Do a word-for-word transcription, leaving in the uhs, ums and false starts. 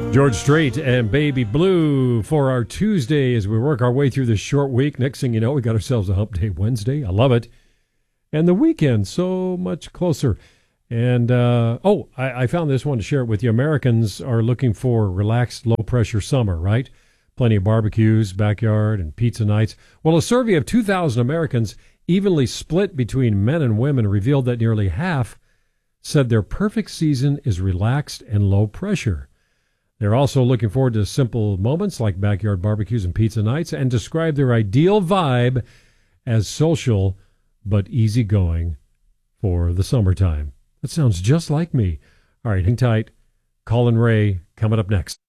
George Strait and Baby Blue for our Tuesday as we work our way through this short week. Next thing you know, we got ourselves a Hump Day Wednesday. I love it. And the weekend so much closer. And, uh, oh, I, I found this one to share it with you. Americans are looking for relaxed, low-pressure summer, right? Plenty of barbecues, backyard, and pizza nights. Well, a survey of two thousand Americans evenly split between men and women revealed that nearly half said their perfect season is relaxed and low pressure. They're also looking forward to simple moments like backyard barbecues and pizza nights and describe their ideal vibe as social but easygoing for the summertime. That sounds just like me. All right, hang tight. Colin Ray coming up next.